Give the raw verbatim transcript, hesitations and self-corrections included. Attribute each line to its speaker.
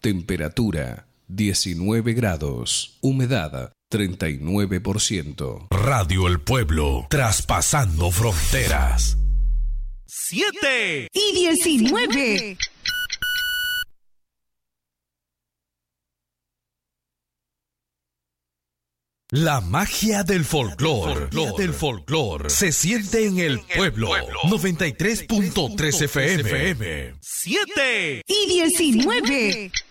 Speaker 1: Temperatura diecinueve grados. Humedad treinta y nueve por ciento.
Speaker 2: Radio El Pueblo, traspasando fronteras.
Speaker 3: Siete
Speaker 4: y diecinueve.
Speaker 2: La magia del folclor, del folclor, se siente en el pueblo. noventa y tres punto tres F M.
Speaker 3: Siete
Speaker 4: y diecinueve.